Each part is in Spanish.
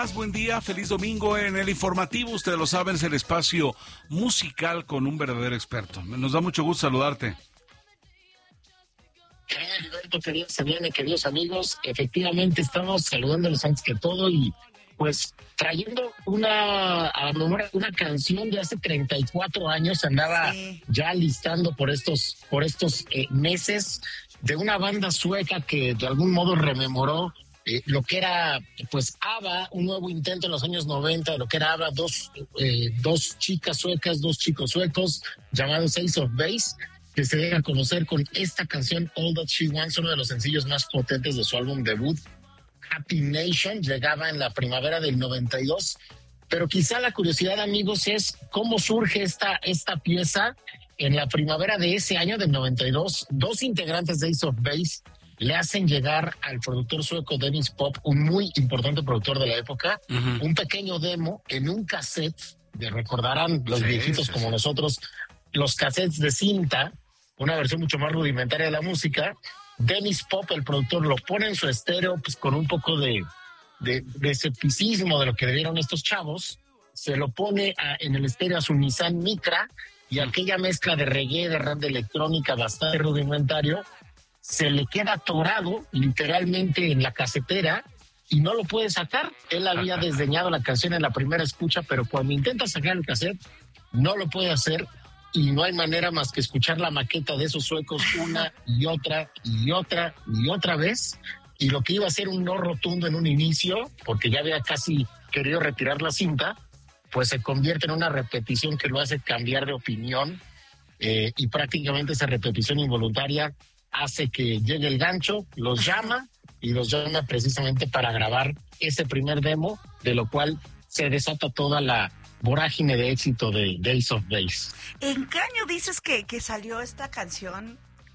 Buen día, feliz domingo en el informativo. Ustedes lo saben, es el espacio musical con un verdadero experto. Nos da mucho gusto saludarte. Querido Alberto, querido Selene, queridos amigos, efectivamente estamos saludándolos antes que todo y pues trayendo a memoria una canción de hace 34 años, andaba ya listando por estos meses, de una banda sueca que de algún modo rememoró lo que era pues ABBA, un nuevo intento en los años 90 de lo que era ABBA, dos chicas suecas, dos chicos suecos llamados Ace of Base, que se deja conocer con esta canción All That She Wants, uno de los sencillos más potentes de su álbum debut. Happy Nation llegaba en la primavera del 92, pero quizá la curiosidad, amigos, es cómo surge esta pieza. En la primavera de ese año, del 92, dos integrantes de Ace of Base le hacen llegar al productor sueco Dennis Pop, un muy importante productor de la época, un pequeño demo en un cassette, recordarán los viejitos como nosotros, los cassettes de cinta, una versión mucho más rudimentaria de la música. Dennis Pop, el productor, lo pone en su estéreo, pues con un poco de escepticismo de lo que debieron estos chavos, se lo pone en el estéreo a su Nissan Micra, y aquella mezcla de reggae, de rap, de electrónica bastante rudimentario, se le queda atorado literalmente en la casetera y no lo puede sacar. Él había desdeñado la canción en la primera escucha, pero cuando intenta sacar el cassette, no lo puede hacer y no hay manera más que escuchar la maqueta de esos suecos una y otra y otra y otra vez. Y lo que iba a ser un no rotundo en un inicio, porque ya había casi querido retirar la cinta, pues se convierte en una repetición que lo hace cambiar de opinión, y prácticamente esa repetición involuntaria hace que llegue el gancho, los llama precisamente para grabar ese primer demo, de lo cual se desata toda la vorágine de éxito de Ace of Base. ¿En qué año dices que salió esta canción?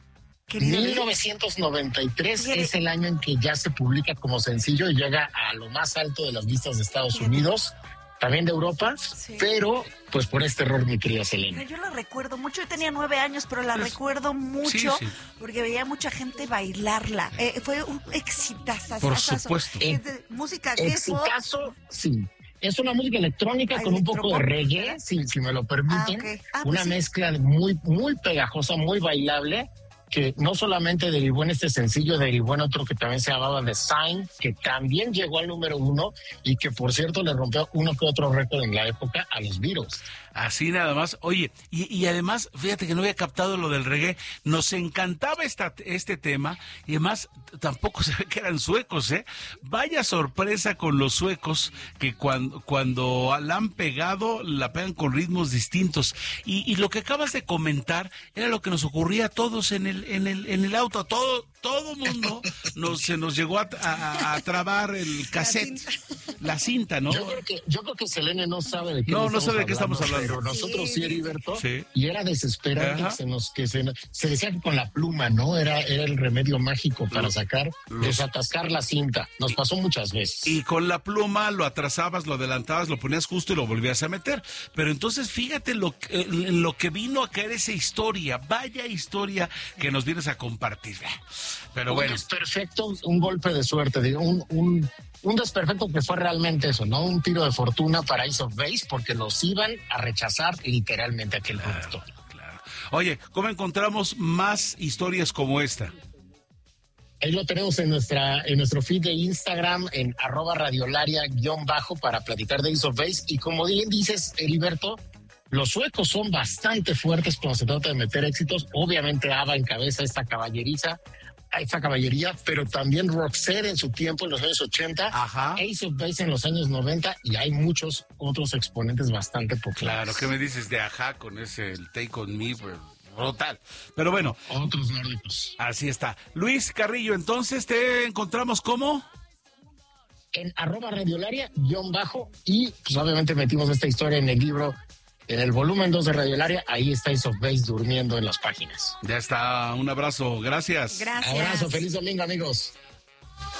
1993 es el año en que ya se publica como sencillo y llega a lo más alto de las listas de Estados Unidos, también de Europa, pero pues por este error, mi querida Selena. Yo la recuerdo mucho, yo tenía 9 años, pero la recuerdo mucho porque veía mucha gente bailarla. Fue un exitazo. Por supuesto. Música exitazo, sí. Es una música electrónica con un poco de reggae, si me lo permiten. Una mezcla muy, muy pegajosa, muy bailable, que no solamente derivó en este sencillo, derivó en otro que también se llamaba The Sign, que también llegó al número 1 y que, por cierto, le rompió uno que otro récord en la época a los Beatles. Así nada más. Oye, y además, fíjate que no había captado lo del reggae. Nos encantaba este tema y además tampoco se ve que eran suecos, ¿eh? Vaya sorpresa con los suecos que cuando la han pegado, la pegan con ritmos distintos. Y lo que acabas de comentar era lo que nos ocurría a todos en el auto. Todo mundo se nos llegó a trabar el cassette, la cinta, ¿no? Yo creo que Selene no sabe de qué no sabe de qué estamos hablando. Pero nosotros sí, Heriberto, y era desesperante que se decía que con la pluma, ¿no? Era el remedio mágico para desatascar la cinta. Nos pasó muchas veces. Y con la pluma lo atrasabas, lo adelantabas, lo ponías justo y lo volvías a meter. Pero entonces fíjate lo que vino a caer esa historia, vaya historia que nos vienes a compartir. Pero bueno. Es perfecto, un golpe de suerte, digo, un desperfecto que fue realmente eso, ¿no? Un tiro de fortuna para Ace of Base, porque los iban a rechazar literalmente aquel productor. Claro. Oye, ¿cómo encontramos más historias como esta? Ahí lo tenemos en nuestro feed de Instagram, en @radiolaria_ para platicar de Ace of Base. Y como bien dices, Heriberto, los suecos son bastante fuertes cuando se trata de meter éxitos. Obviamente ABBA encabeza esta caballería, pero también Roxette en su tiempo, en los años 80, Ace of Base en los años 90, y hay muchos otros exponentes bastante populares. Claro, ¿qué me dices de con ese el Take On Me? Brutal. Pero bueno. Otros nórdicos. Así está. Luis Carrillo, entonces, ¿te encontramos cómo? En @radiolaria_ y pues obviamente metimos esta historia en el libro, en el volumen 2 de Radiolaria. Ahí está Ace of Base durmiendo en las páginas. Ya está, un abrazo, gracias. Gracias. Abrazo, feliz domingo, amigos.